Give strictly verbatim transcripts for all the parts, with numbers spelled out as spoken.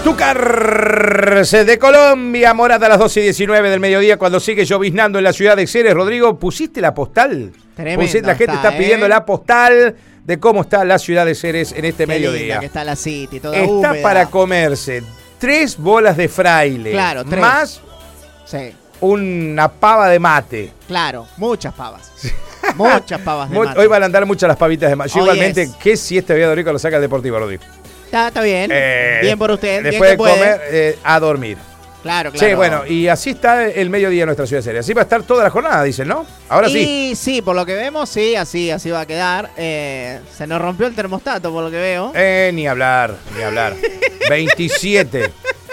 Azúcar de Colombia, morada a las doce y diecinueve del mediodía, cuando sigue lloviznando en la ciudad de Xeres. Rodrigo, ¿pusiste la postal? Tremendo. Pusiste, la gente está, está pidiendo ¿eh? la postal de cómo está la ciudad de Xeres en este Qué mediodía. linda que está la City, toda Está húmeda. para comerse tres bolas de fraile. Claro, tres. Más Sí, una pava de mate. claro, muchas pavas. Muchas pavas de Mu- mate. Hoy van a andar muchas las pavitas de mate. Yo Oh, igualmente, yes. ¿qué si este video rico lo saca el Deportivo, Rodrigo? Está, está bien. Eh, bien por usted. Después bien que de puede. comer, eh, a dormir. Claro, claro. Sí, bueno, y así está el mediodía en nuestra ciudad de Xeres. Así va a estar toda la jornada, dicen, ¿no? Ahora sí. Y sí, por lo que vemos, sí, así, así va a quedar. Eh, se nos rompió el termostato, por lo que veo. Eh, ni hablar, ni hablar. veintisiete.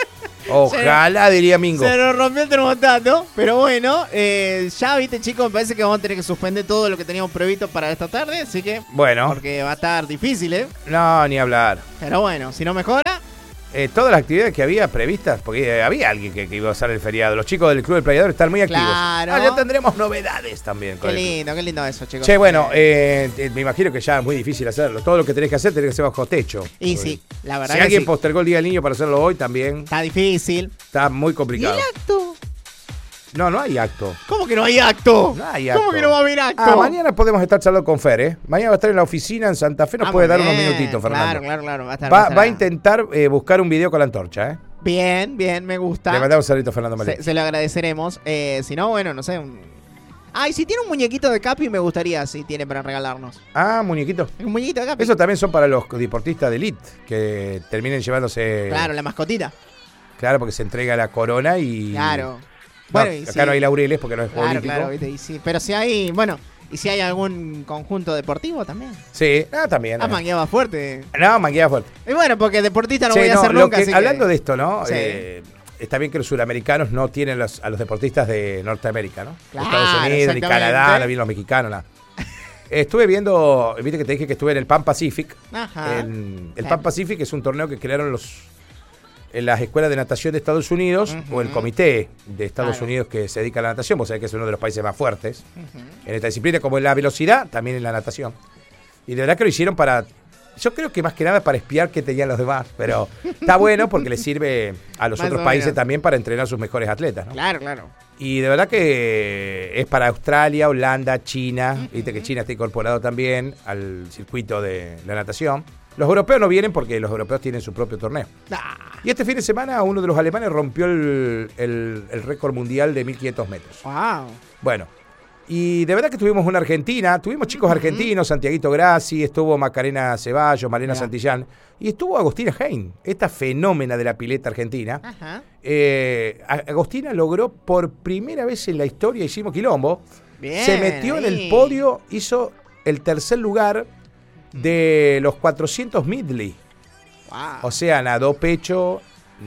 Ojalá, diría Mingo. Se nos rompió el termostato, pero bueno, eh, ya viste, chicos, me parece que vamos a tener que suspender todo lo que teníamos previsto para esta tarde, así que, Bueno, porque va a estar difícil, ¿eh? no, ni hablar. Pero bueno, si no mejora, Eh, todas las actividades que había previstas, porque eh, había alguien que, que iba a usar el feriado. Los chicos del Club del Playador están muy activos. Claro. Ah, ya tendremos novedades también. Con qué el club. lindo, qué lindo eso, chicos. Che, bueno, eh, eh, me imagino que ya es muy difícil hacerlo. Todo lo que tenés que hacer, tenés que hacer bajo techo. Y sí, la verdad Si que alguien sí. postergó el Día del Niño para hacerlo hoy, también Está difícil. está muy ¿Y complicado. el acto? No, no hay acto. ¿Cómo que no hay acto? No hay ¿Cómo acto. que no va a haber acto? Ah, mañana podemos estar charlando con Fer, ¿eh? Mañana va a estar en la oficina en Santa Fe. Nos Ah, puede muy dar unos bien. minutitos, Fernando. Claro, claro, claro. Va a estar, Va, estar- va a intentar eh, buscar un video con la antorcha, ¿eh? Bien, bien, me gusta. Le mandamos un saludito a Fernando Malé. Se, se lo agradeceremos. Eh, si no, bueno, no sé. Un... Ay, si tiene un muñequito de Capi, me gustaría, si tiene para regalarnos. Ah, muñequito. Un muñequito de Capi. Eso también son para los deportistas de elite, que terminen llevándose... Claro, la mascotita. Claro, porque se entrega la corona y... Claro. No, Bueno, y acá sí. no hay laureles porque no es Claro, político. claro, viste, y sí. Pero si hay, bueno, y si hay algún conjunto deportivo también. Sí, ah, también. Ah, eh. mangueaba fuerte. No, mangueaba fuerte. Y bueno, porque deportista no Sí, voy a no, hacer lo nunca. que- así que- hablando de esto, ¿no? Sí. Eh, está bien que los suramericanos no tienen los- a los deportistas de Norteamérica, ¿no? Claro, Estados Unidos, ni exactamente. Canadá, no vienen los mexicanos, nada. Estuve viendo, viste que te dije que estuve en el Pan Pacific. Ajá. En- el Sí. Pan Pacific es un torneo que crearon los en las escuelas de natación de Estados Unidos, Ujú. o el comité de Estados Claro. Unidos que se dedica a la natación, vos sabés que es uno de los países más fuertes Ujú. en esta disciplina, como en la velocidad, también en la natación. Y de verdad que lo hicieron para, yo creo que más que nada para espiar qué tenían los demás, pero está bueno porque le sirve a los Más otros o países menos. también para entrenar a sus mejores atletas, ¿no? Claro, claro. Y de verdad que es para Australia, Holanda, China, viste que China está incorporado también al circuito de la natación. Los europeos no vienen porque los europeos tienen su propio torneo. Ah, Y este fin de semana uno de los alemanes rompió el, el- el récord mundial de mil quinientos metros. wow. Bueno, y de verdad que tuvimos una Argentina, tuvimos chicos argentinos, Santiaguito Grassi, estuvo Macarena Ceballos, Marina Mirá. Santillán, y estuvo Agostina Hein, esta fenómena de la pileta argentina. Ajá. Eh, A- Agostina logró por primera vez en la historia, hicimos quilombo, Bien. se metió en el ahí. podio, hizo el tercer lugar de los cuatrocientos medley. Wow. O sea, nadó pecho,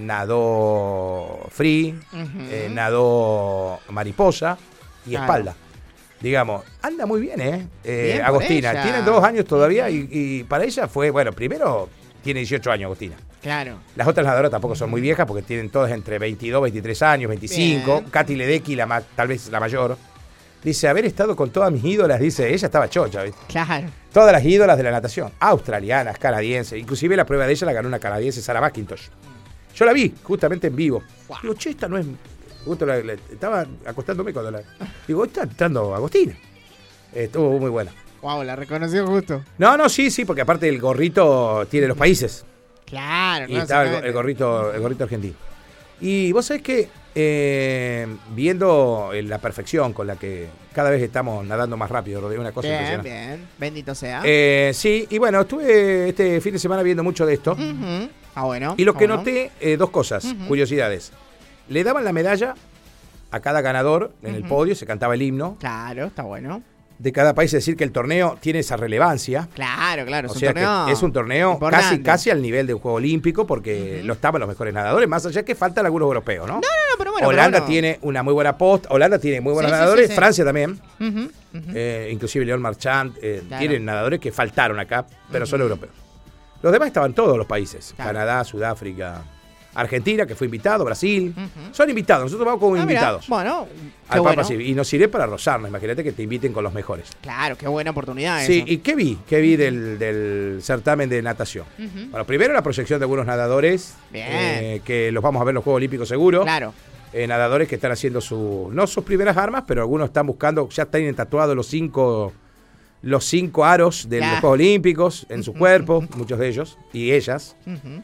nadó free, Ujú. eh, nadó mariposa y Claro. espalda. Digamos, anda muy bien, ¿eh? Eh, Bien por Agostina. ella. Tiene dos años todavía y, y para ella fue, bueno, primero tiene dieciocho años Agostina. Claro. Las otras nadadoras tampoco son muy viejas porque tienen todas entre veintidós, veintitrés años, veinticinco. Bien. Katy Ledecky, la ma- tal vez la mayor. Dice, haber estado con todas mis ídolas, dice, ella estaba chocha, ¿viste? Claro. Todas las ídolas de la natación, australianas, canadienses, inclusive la prueba de ella la ganó una canadiense, Sarah McIntosh. Yo la vi justamente en vivo. Wow. Digo, che, esta no es... Justo la- la- estaba acostándome cuando la... Digo, está entrando Agostina. Eh, Estuvo muy buena. Wow, la reconoció justo. No, no, sí, sí, porque aparte el gorrito tiene los países. Claro, Y claro, estaba el, exactamente. el gorrito, el gorrito argentino. Y vos sabés que eh, viendo eh, la perfección con la que cada vez estamos nadando más rápido, Rodrigo, una cosa Bien, impresionante. bien. Bendito sea. Eh, sí, y bueno, estuve este fin de semana viendo mucho de esto. Ujú. Ah, bueno. Y lo ah, que bueno. noté, eh, dos cosas, Ujú. curiosidades. Le daban la medalla a cada ganador en el Ujú. podio, se cantaba el himno Claro, está bueno. de cada país, es decir, que el torneo tiene esa relevancia. Claro, claro. Es O un sea torneo que es un torneo casi, importante. casi al nivel de un juego olímpico porque Ujú. no estaban los mejores nadadores, más allá que faltan algunos europeos, ¿no? No, no, pero bueno. Holanda pero bueno. tiene una muy buena post, Holanda tiene muy buenos Sí, sí, nadadores, sí, sí. Francia también, Ujú, ujú. eh, inclusive León Marchand, eh, Claro. tienen nadadores que faltaron acá, pero son Ujú. europeos. Los demás estaban todos los países, Claro. Canadá, Sudáfrica, Argentina, que fue invitado, Brasil. Ujú. Son invitados, nosotros vamos como Ah, mirá, invitados. bueno, qué Al bueno. Pampa City. Y nos iré para rozarnos, imagínate que te inviten con los mejores. Claro, qué buena oportunidad Sí, eso. ¿y qué vi? ¿Qué vi del, del certamen de natación? Ujú. Bueno, primero la proyección de algunos nadadores, Bien. eh, que los vamos a ver en los Juegos Olímpicos seguro. Claro. Eh, nadadores que están haciendo su, no sus primeras armas, pero algunos están buscando, ya están tatuados los cinco, los cinco aros de Ya. los Juegos Olímpicos en su cuerpo, muchos de ellos, y ellas. Ujú.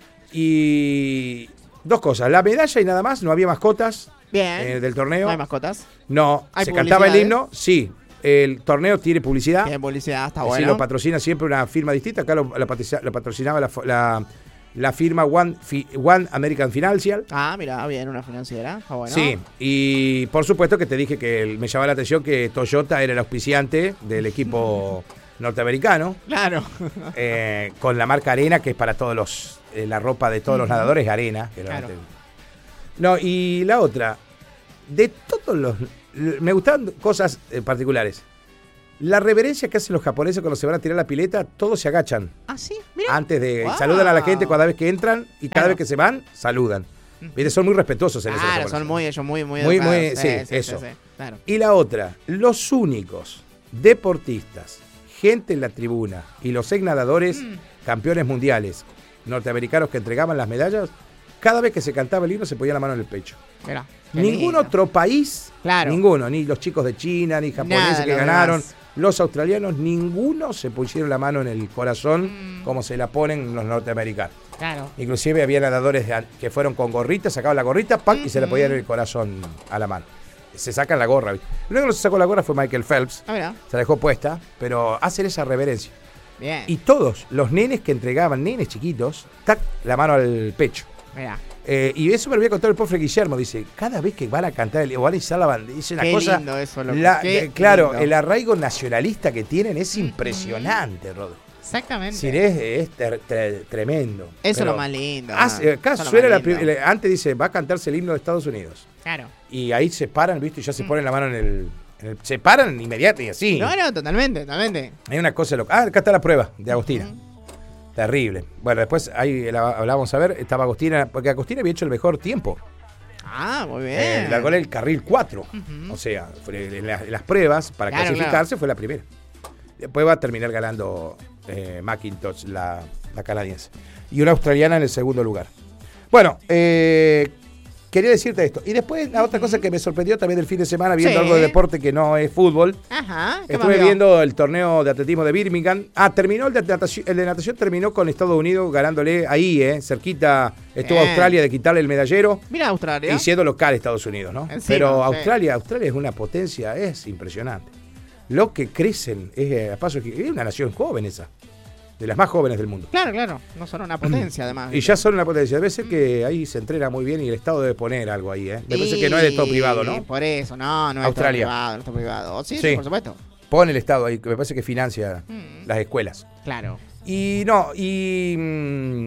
Y dos cosas, la medalla y nada más, no había mascotas Bien. eh, del torneo. ¿No hay mascotas? No, ¿Hay se cantaba el publicidades? himno, sí. El torneo tiene publicidad. Tiene publicidad, está Sí, bueno. lo patrocina siempre una firma distinta. Acá lo, lo patricia- lo patrocinaba la, la- la firma One, Fi- One American Financial. Ah, mira, bien, una financiera. Está bueno. Sí, y por supuesto que te dije que el- me llamaba la atención que Toyota era el auspiciante del equipo norteamericano, Claro. eh, con la marca Arena, que es para todos los, eh, la ropa de todos los nadadores, Arena. Que Claro. realmente- No, y la otra, de todos los... Me gustaban cosas eh, particulares. La reverencia que hacen los japoneses cuando se van a tirar la pileta, todos se agachan. Ah, sí, mira. Antes de... Wow. Saludan a la gente cada vez que entran y cada Claro. vez que se van, saludan. ¿Viste? Son muy respetuosos en eso. los Claro, japoneses. son muy, ellos muy, muy Muy, educados. muy- sí, eso. sí, claro. Y la otra, los únicos deportistas, gente en la tribuna y los ex nadadores, Mm. campeones mundiales norteamericanos que entregaban las medallas, cada vez que se cantaba el himno se ponía la mano en el pecho. Mira. qué Ningún lindo. otro país, Claro. ninguno, ni los chicos de China, ni japoneses Nada, que los ganaron, demás. los australianos, ninguno se pusieron la mano en el corazón Mm. como se la ponen los norteamericanos. Claro. Inclusive había nadadores de- que fueron con gorrita, sacaban la gorrita, ¡pam! Y se le ponían el corazón a la mano. Se sacan la gorra. ¿viste? Lo único que no se sacó la gorra fue Michael Phelps. Ah, mira. Se la dejó puesta, pero hacen esa reverencia. Bien. Y todos los nenes que entregaban, nenes chiquitos, tac, la mano al pecho. Mira. Eh, y eso me lo había contado el profe Guillermo. Dice, cada vez que van a cantar el, o van a izar la bandera, dice una Qué cosa. lindo eso, loco. la- Qué eh, claro, lindo. el arraigo nacionalista que tienen es impresionante, Rodri. Exactamente. Sí, es, es ter- tre- tremendo. Eso es Pero lo más lindo. hace- ah, acá eso es lo suena más la prim- lindo. le- antes dice, va a cantarse el himno de Estados Unidos. Claro. Y ahí se paran, ¿viste? Y ya se ponen la mano en el, en el- se paran inmediato y así. No, no, totalmente, totalmente. Hay una cosa loca. Ah, acá está la prueba de Agostina. Terrible. Bueno, después ahí la, hablábamos a ver, estaba Agostina, porque Agostina había hecho el mejor tiempo. Ah, muy bien. Eh, largó en el carril cuatro. Ujú. O sea, fue en, la- en las pruebas para Claro, clasificarse claro. fue la primera. Después va a terminar ganando eh, McIntosh, la, la canadiense. Y una australiana en el segundo lugar. Bueno, eh, quería decirte esto. Y después la otra cosa que me sorprendió también del fin de semana, viendo Sí. algo de deporte que no es fútbol. Ajá. ¿qué más Estuve vio? viendo el torneo de atletismo de Birmingham. Ah, terminó el de natación, el de natación terminó con Estados Unidos ganándole ahí, eh, cerquita. Estuvo Bien. Australia de quitarle el medallero. Mira Australia. Y siendo local Estados Unidos, ¿no? Encima, Pero sí. Australia, Australia es una potencia, es impresionante. Lo que crecen, es eh, a paso que es una nación joven esa, de las más jóvenes del mundo. Claro, claro. No son una potencia, además. Y ya son una potencia. Debe ser que ahí se entrena muy bien y el Estado debe poner algo ahí, ¿eh? Me parece que no es de todo privado, ¿no? Por eso, no, no es Australia. todo privado, no es todo privado. Oh, sí, Sí. sí, por supuesto. Pone el Estado ahí, que me parece que financia Mm. las escuelas. Claro. Y no, y mm,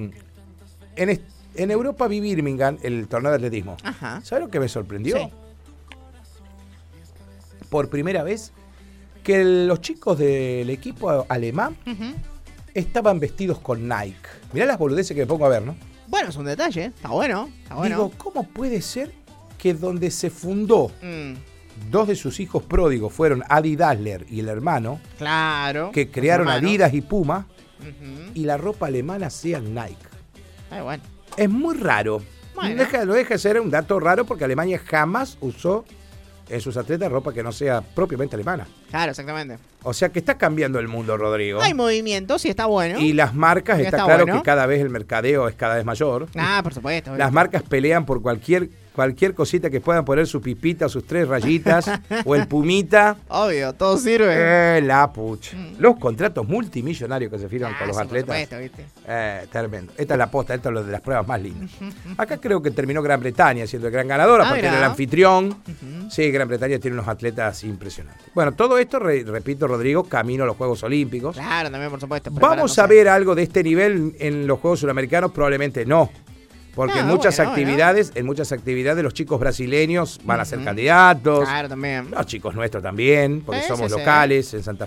en, est- en Europa vi Birmingham, el torneo de atletismo. Ajá. ¿Sabes lo que me sorprendió? Sí. Por primera vez, que los chicos del equipo alemán Ujú. estaban vestidos con Nike. Mirá las boludeces que me pongo a ver, ¿no? Bueno, es un detalle. Está bueno. Está bueno. Digo, ¿cómo puede ser que donde se fundó Mm, dos de sus hijos pródigos fueron Adi Dassler y el hermano, claro. que crearon Los hermanos. Adidas y Puma, Ujú. y la ropa alemana sea Nike? Ay, bueno. Es muy raro. Bueno. No deja, no deja de ser un dato raro porque Alemania jamás usó en sus atletas ropa que no sea propiamente alemana. Claro, exactamente. O sea que está cambiando el mundo, Rodrigo. Hay movimientos y está bueno. Y las marcas, Ya está, está claro bueno. que cada vez el mercadeo es cada vez mayor. Ah, por supuesto. Las marcas pelean por cualquier cualquier cosita que puedan poner su pipita, sus tres rayitas o el pumita. Obvio, todo sirve. Eh, la pucha. Mm. Los contratos multimillonarios que se firman Ah, con los sí, por atletas. supuesto, ¿viste? Eh, tremendo. Esta es la posta, esta es lo de las pruebas más lindas. Acá creo que terminó Gran Bretaña siendo el gran ganador, Ah, aparte mirá. del anfitrión. Ujú. Sí, Gran Bretaña tiene unos atletas impresionantes. Bueno, todo esto, re- repito, Rodrigo, camino a los Juegos Olímpicos. Claro, también, por supuesto. ¿Vamos a ver algo de este nivel en los Juegos Sudamericanos? Probablemente no. Porque No, en muchas bueno, actividades, en muchas actividades los chicos brasileños van a ser Ujú. candidatos. Claro, también. Los chicos nuestros también, porque Sí, somos sí, sí. locales en Santa Fe.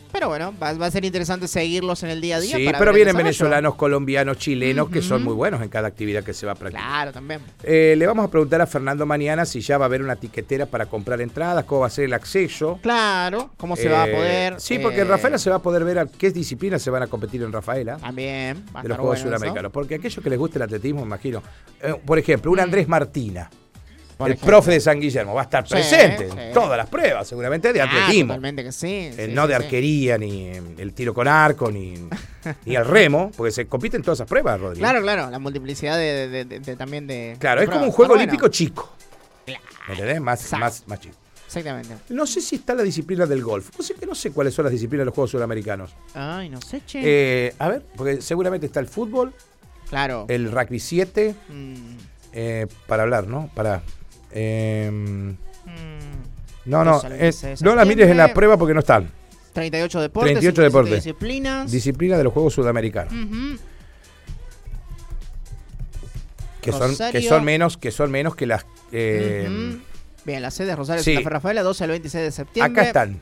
Pero bueno, va, va a ser interesante seguirlos en el día a día. Sí, para pero ver el vienen desarrollo. venezolanos, colombianos, chilenos, Uh-huh. que son muy buenos en cada actividad que se va a practicar. Claro, también. Eh, le vamos a preguntar a Fernando mañana si ya va a haber una tiquetera para comprar entradas, cómo va a ser el acceso. Claro, cómo se va a Eh, poder. Sí, porque eh, en Rafaela se va a poder ver a qué disciplinas se van a competir en Rafaela. También. Va a De los estar Juegos bueno Sudamericanos. eso. Porque aquellos que les gusta el atletismo, me imagino. Eh, por ejemplo, un Andrés Martina, Por el ejemplo. profe de San Guillermo, va a estar Sí, presente sí. en todas las pruebas, seguramente de Ah, atletismo. totalmente que sí. Eh, sí, no sí, de sí. arquería, ni eh, el tiro con arco, ni, ni el remo, porque se compiten todas esas pruebas, Rodrigo. Claro, claro, la multiplicidad de, de- de- de- también de. Claro, de es como un pruebas. juego Está olímpico bueno. chico. ¿Me entendés? Más, Exacto. más, más chico. Exactamente. No sé si está la disciplina del golf. No sé, que no sé cuáles son las disciplinas de los Juegos Sudamericanos. Ay, no sé, che. Eh, a ver, porque seguramente está el fútbol, claro. el rugby siete, Mm, eh, para hablar, ¿no? Para... eh, mm. no, no, Eso, el eh, veintiséis de no las mires en la septiembre. prueba porque no están. treinta y ocho deportes. treinta y ocho cincuenta y siete deportes. disciplinas. Disciplina de los Juegos Sudamericanos. Ujú. Que son, que Rosario. son menos, que son menos que las... eh, Ujú. Bien, la sede de Rosario sí. Santa Fe Rafaela, doce al veintiséis de septiembre. acá están.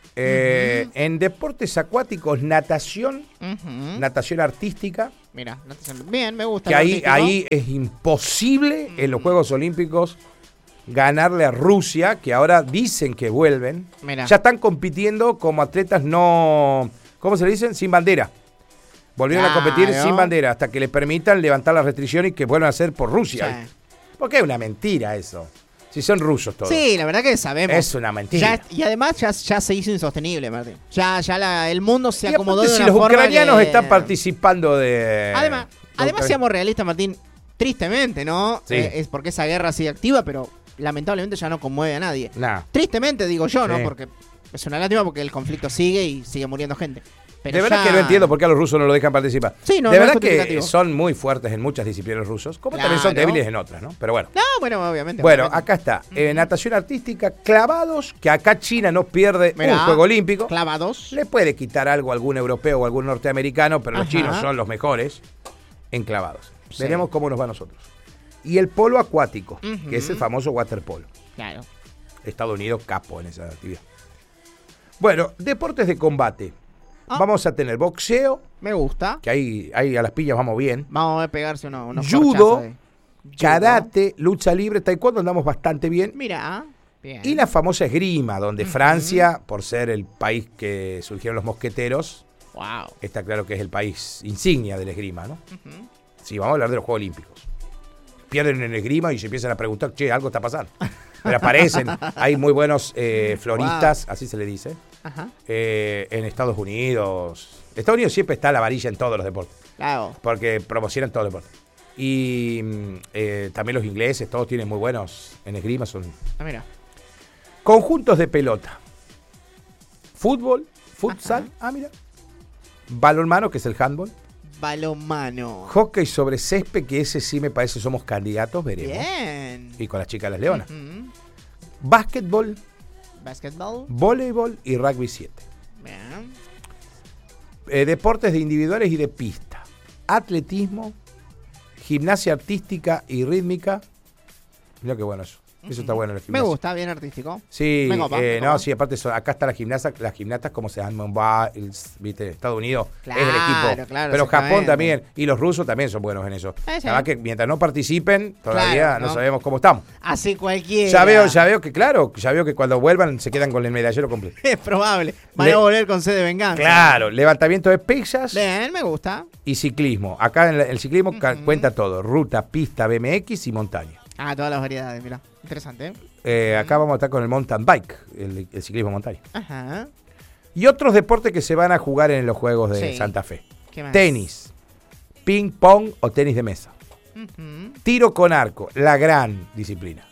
Eh, Ujú. En deportes acuáticos, natación, Ujú. natación artística, Mira, natación. Bien, me gusta. que el ahí, artístico. ahí es imposible en los Juegos Olímpicos ganarle a Rusia, que ahora dicen que vuelven. Mira. Ya están compitiendo como atletas no... ¿Cómo se le dicen? Sin bandera. Volvieron a competir Claro. sin bandera hasta que le permitan levantar la restricción y que vuelvan a ser por Rusia. Sí. Porque es una mentira eso. Si son rusos todos. Sí, la verdad que sabemos. Es una mentira. Ya- y además ya, ya se hizo insostenible, Martín. Ya, ya la- el mundo se Y acomodó aparte, de si una los forma ucranianos que- están participando de... Además, los además ucra- seamos realistas, Martín, tristemente, ¿no? Sí. Eh, es porque esa guerra sigue activa, pero lamentablemente ya no conmueve a nadie. Nah. Tristemente digo yo, ¿no? Sí. Porque es una lástima porque el conflicto sigue y sigue muriendo gente. Pero de verdad ya- que no entiendo por qué a los rusos no lo dejan participar. Sí, no, de no verdad es que justificativo. son muy fuertes en muchas disciplinas los rusos, como también son Claro. débiles en otras, ¿no? Pero bueno. No, bueno, obviamente. Bueno, obviamente. acá está. Eh, natación artística, clavados, que acá China no pierde Mirá, un juego olímpico. Clavados. Le puede quitar algo a algún europeo o algún norteamericano, pero los Ajá. chinos son los mejores en clavados. Sí. Veremos cómo nos va a nosotros. Y el polo acuático, Ujú. que es el famoso waterpolo. Claro. Estados Unidos capo en esa actividad. Bueno, deportes de combate. Ah. Vamos a tener boxeo, Me gusta. que ahí, ahí a las pillas vamos bien. Vamos a pegarse uno, unos Judo, corchazos ahí. Judo. Karate, lucha libre, taekwondo andamos bastante bien. Mira. Bien. Y la famosa esgrima, donde Francia, por ser el país que surgieron los mosqueteros, Wow. está claro que es el país insignia del esgrima, ¿no? Ujú. Sí, vamos a hablar de los Juegos Olímpicos. Pierden en esgrima y se empiezan a preguntar, che, algo está pasando. Pero aparecen, hay muy buenos eh, floristas, así se le dice, Ajá. eh, en Estados Unidos. Estados Unidos siempre está a la varilla en todos los deportes, Claro. porque promocionan todos los deportes. Y mm, eh, también los ingleses, todos tienen muy buenos en esgrima, son Ah, mira. conjuntos de pelota. Fútbol, futsal, ah, mira. Balonmano, que es el handball. Balonmano. Hockey sobre césped, que ese sí me parece somos candidatos, veremos. Bien. Y con las chicas de las Leonas. Ujú. Básquetbol, Basketball. voleibol y rugby siete. Bien. Eh, deportes de individuales y de pista. Atletismo, gimnasia artística y rítmica. Mira qué bueno eso. Eso está bueno en el Me gimnasio. gusta, bien artístico. Sí, Me copa, eh, me no, copa. sí, aparte son- acá está la gimnasta, las gimnastas como se llaman, Biles, viste, Estados Unidos Claro, es el equipo, claro, pero Japón exactamente. también y los rusos también son buenos en eso. Eh, sí. La verdad que mientras no participen todavía Claro, no, ¿no? sabemos cómo estamos. Así cualquiera. Ya veo, ya veo que claro, ya veo que cuando vuelvan se quedan con el medallero completo. Es probable. Van Le- a volver con sede de venganza. Claro, levantamiento de pesas Bien, me gusta. y ciclismo. Acá en la- el ciclismo ca- Ujú. cuenta todo, ruta, pista, B M X y montaña. Ah, todas las variedades, mira. Interesante. ¿eh? Eh, acá vamos a estar con el mountain bike, el, el ciclismo montaña. Ajá. Y otros deportes que se van a jugar en los Juegos de Sí. Santa Fe. ¿Qué más? Tenis, ping pong o tenis de mesa. Ujú. Tiro con arco, la gran disciplina.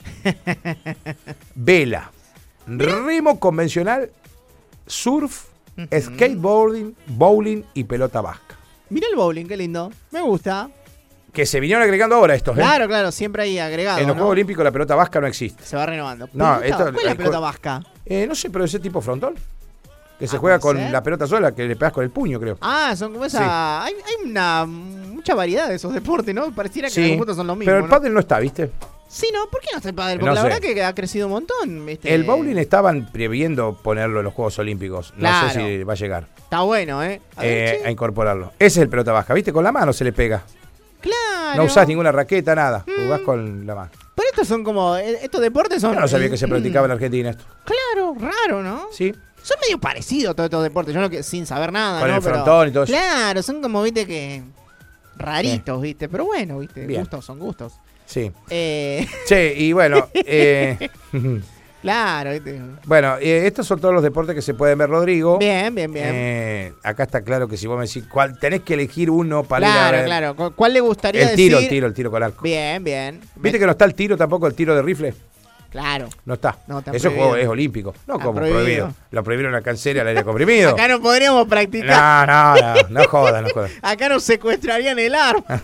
Vela, remo convencional, surf, Ujú. skateboarding, bowling y pelota vasca. Mira el bowling, qué lindo. Me gusta. Que se vinieron agregando ahora estos, ¿eh? Claro, claro, siempre hay agregado. En los ¿no? Juegos Olímpicos la pelota vasca no existe. Se va renovando. No, Pelota- esto- ¿Cuál es la el pelota co- vasca? Eh, no sé, pero ese tipo frontón. Que se Ah, juega puede con ser. la pelota sola, que le pegas con el puño, creo. Ah, son como esa. Sí. Hay, hay una mucha variedad de esos deportes, ¿no? Pareciera que en Sí, algún punto son los mismos. pero el ¿no? pádel no está, ¿viste? Sí, ¿no? ¿Por qué no está el pádel? Porque No la sé. verdad que ha crecido un montón, ¿viste? El bowling estaban previendo ponerlo en los Juegos Olímpicos. No Claro. sé si va a llegar Está bueno, ¿eh? A ver, eh, che. a incorporarlo. Ese es el pelota vasca, ¿viste? Con la mano se le pega. Claro. No usás ninguna raqueta, nada. Mm. Jugás con la mano. Pero estos son como... eh, Estos deportes son... Yo no sabía que se Mm, practicaba en Argentina esto. Claro, raro, ¿no? Sí. Son medio parecidos todos estos deportes. Yo no que sin saber nada, Con ¿no? el Pero- frontón y todo eso. Claro, son como, viste, que... Raritos, viste. Pero bueno, viste. Bien. Gustos son gustos. Sí. Eh... Che, y bueno, eh, Claro, viste. bueno, eh, estos son todos los deportes que se pueden ver, Rodrigo. Bien, bien, bien. Eh, acá está claro que si vos me decís, ¿cuál, tenés que elegir uno para ir a Claro, ver. claro. ¿Cu- ¿Cuál le gustaría El tiro, el decir? tiro, el tiro con arco. Bien, bien. ¿Viste que no está el tiro tampoco, el tiro de rifle? Claro. No está. No, está Eso prohibido. juego es olímpico. No Está como prohibido. prohibido. Lo prohibieron acá en serio al aire comprimido. Acá no podríamos practicar. No, no, no, no jodas, no jodas. Acá nos secuestrarían el arma.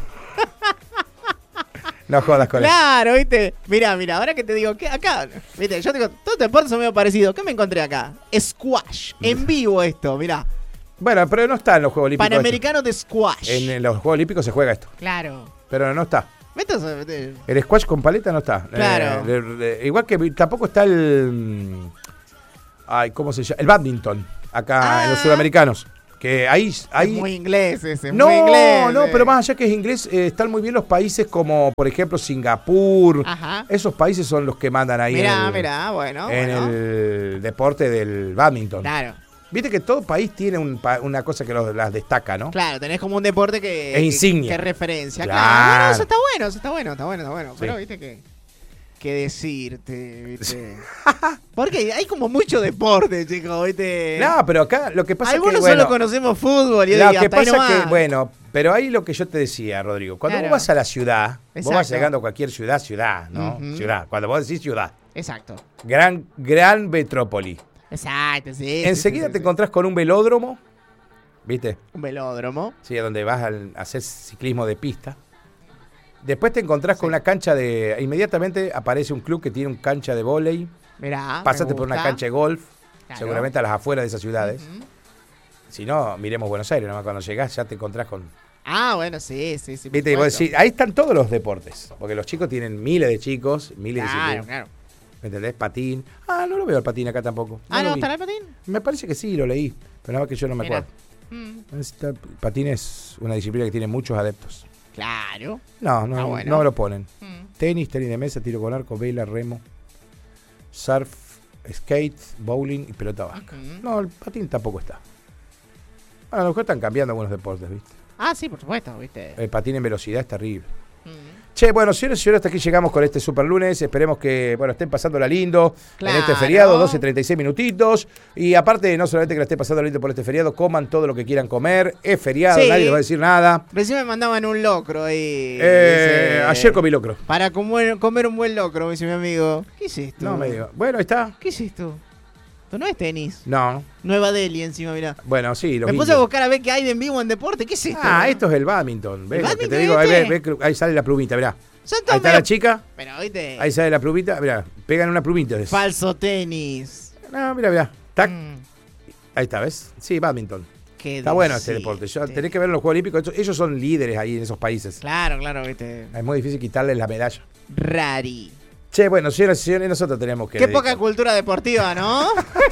No jodas con eso. Claro, viste. Mirá, mirá, ahora que te digo, que acá, viste, yo te digo, todos estos deportes son medio parecidos. ¿Qué me encontré acá? Squash. En vivo esto, mirá. Bueno, pero no está en los Juegos Olímpicos. Panamericano de squash. esto. En los Juegos Olímpicos se juega esto. Claro. Pero no está. Esto es- viste, El squash con paleta no está. Claro. Eh, de- de- igual que tampoco está el. mm, Ay, ¿cómo se llama? El badminton. Acá Ah. en los sudamericanos. Que ahí. ahí es muy inglés ese, no, muy inglés. no, eh. pero más allá que es inglés, eh, están muy bien los países como, por ejemplo, Singapur. Ajá. Esos países son los que mandan ahí Mirá, en, el, mirá, bueno. en bueno. el deporte del badminton. Claro, Viste que todo país tiene un pa- una cosa que los, las destaca, ¿no? claro, tenés como un deporte que. Es que- insignia. Que, referencia. Claro. Claro. Bueno, eso está bueno, eso está bueno, está bueno, está bueno. Sí. Pero viste que. ¿Qué decirte, viste? Porque hay como mucho deporte, chicos, viste. No, pero acá lo que pasa es Algunos que, bueno, solo conocemos fútbol y lo y que hasta ahí pasa nomás. que, bueno, pero ahí lo que yo te decía, Rodrigo, cuando Claro. vos vas a la ciudad, vos vas Exacto. llegando a cualquier ciudad, ciudad, ¿no? Ujú. Ciudad. Cuando vos decís ciudad, Exacto. gran, gran metrópoli. Exacto, sí. sí, Enseguida sí, te sí. encontrás con un velódromo, ¿viste? Un velódromo. Sí, donde vas al- a hacer ciclismo de pista. Después te encontrás con una cancha de... Inmediatamente aparece un club que tiene un cancha de vóley. Mirá. me Pasaste por una gusta. cancha de golf, Claro. seguramente a las afueras de esas ciudades. Ujú. Si no, miremos Buenos Aires, nomás cuando llegás ya te encontrás con... Ah, bueno, sí, sí, sí. por Viste, y vos supuesto. decís, ahí están todos los deportes. Porque los chicos tienen miles de chicos, miles de Claro, disciplinas. claro. ¿Me entendés? Patín. Ah, no lo veo el patín acá tampoco. Ah, lo ¿no vi. está el patín? Me parece que sí, lo leí. Pero nada más que yo no me Mirá. acuerdo. Mm, Está- Patín es una disciplina que tiene muchos adeptos. claro. No, no, Ah, bueno. no me lo ponen. Mm. Tenis, tenis de mesa, tiro con arco, vela, remo, surf, skate, bowling y pelota vasca. Ujú. No, el patín tampoco está. A lo mejor están cambiando algunos deportes, ¿viste? Ah, sí, por supuesto, viste. El patín en velocidad es terrible. Mm. Che, bueno, señores y señores, hasta aquí llegamos con este super lunes. Esperemos que, bueno, estén pasándola lindo Claro. en este feriado, doce treinta y seis minutitos. Y aparte, no solamente que la estén pasando lindo por este feriado, coman todo lo que quieran comer. Es feriado, Sí. nadie les va a decir nada. Recién me mandaban un locro ahí. Eh, dice, ayer comí locro. Para comer, comer un buen locro, me dice mi amigo. ¿Qué es esto? No me digo. Bueno, ahí está. ¿Qué es esto? Esto no es tenis. No. Nueva Delhi encima, mirá. Bueno, sí, los Me puse a indios. buscar a ver qué hay de en vivo en deporte. ¿Qué es esto? Ah, esto es el badminton. ¿Ves ¿El lo que te badminton digo? Ahí, este? ve- ve que- ahí sale la plumita, mirá. Son Ahí todos está medio- la chica, Pero, viste. ahí sale la plumita, mirá. Pegan una plumita. de- Falso tenis. No, mirá, mirá. Tac. Mm, Ahí está, ¿ves? Sí, badminton. qué Está bueno este decirte. deporte. Yo- tenés que ver en los Juegos Olímpicos. Ellos- Ellos son líderes ahí en esos países. Claro, claro, viste. Es muy difícil quitarles la medalla. Rari. Che, bueno, señoras y señores, nosotros tenemos que... Qué dedicar- poca cultura deportiva, ¿no?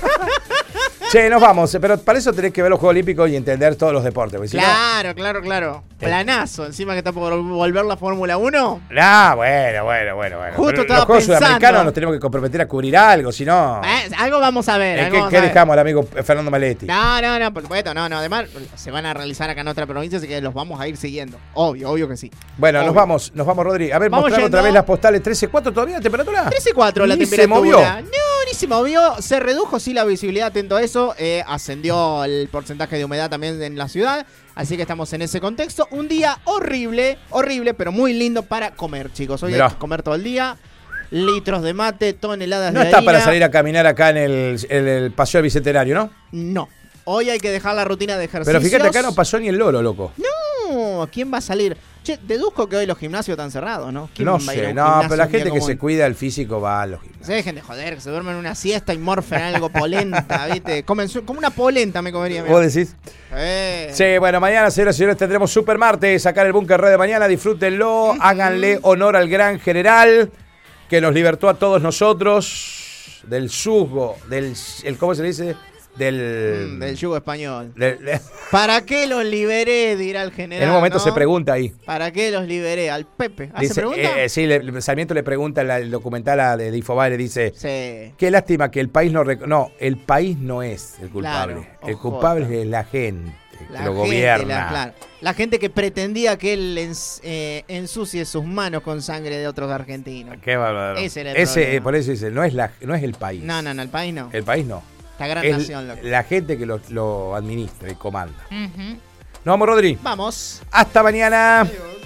Che, nos vamos. Pero para eso tenés que ver los Juegos Olímpicos y entender todos los deportes. porque si no- Claro, claro, claro. Planazo, encima que está por volver la Fórmula uno. No, bueno, bueno, bueno, bueno. Justo Pero estaba los Juegos pensando. Sudamericanos nos tenemos que comprometer a cubrir algo, si no... Eh, algo vamos a ver. ¿En algo ¿Qué, vamos qué a ver. dejamos al amigo Fernando Maletti? No, no, no, por supuesto, no, no. Además, se van a realizar acá en otra provincia, así que los vamos a ir siguiendo. Obvio, obvio que sí. Bueno, nos Obvio. vamos, nos vamos, Rodri. A ver, Vamos mostrar otra yendo. vez las postales. trece cuatro todavía la temperatura. trece cuatro la Ni se temperatura. movió. No, ni se movió. Se redujo, sí, la visibilidad, atento a eso. Eh, ascendió el porcentaje de humedad también en la ciudad. Así que estamos en ese contexto. Un día horrible, horrible, pero muy lindo para comer, chicos. Hoy Mirá. hay que comer todo el día. Litros de mate, toneladas No de está harina. para salir a caminar acá en el, en el Paseo del Bicentenario, ¿no? No. Hoy hay que dejar la rutina de ejercicios. Pero fíjate, acá no pasó ni el lolo, loco. No, ¿quién va a salir? Che, deduzco que hoy los gimnasios están cerrados, ¿no? ¿Quién No va a ir a sé, un no, gimnasio pero la un día gente que como se hoy? cuida el físico va a los gimnasios. Se dejen de joder, que se duermen en una siesta y morfen algo polenta, ¿viste? Comen su- como una polenta me comería. mirá. ¿Vos decís? Eh. Sí, bueno, mañana, señoras y señores, tendremos Super Martes. Sacar el Búnker Red de mañana, disfrútenlo, háganle honor al gran general. que nos libertó a todos nosotros del yugo, del, el, ¿cómo se le dice? Del, mm, del yugo español. Del, de, ¿Para qué los liberé? Dirá el general. En un momento ¿no? se pregunta ahí. ¿Para qué los liberé? Al Pepe. ¿Ah, Dice, se pregunta? Eh, sí, le, Sarmiento le pregunta en el documental a de, de Infobae, le dice, sí. Qué lástima que el país no... Rec no, el país no es el culpable. Claro, el ojota. culpable es la gente La que lo gente, gobierna. La, claro, la gente que pretendía que él ens, eh, ensucie sus manos con sangre de otros argentinos. Qué bárbaro. Ese era el Ese, problema. eh, por eso dice, no es, la, no es el país. No, no, no, el país no. El país no. La gran Es nación, loco. la gente que lo, lo administra y comanda. Uh-huh. Nos vamos, Rodri. Vamos. Hasta mañana. Adiós.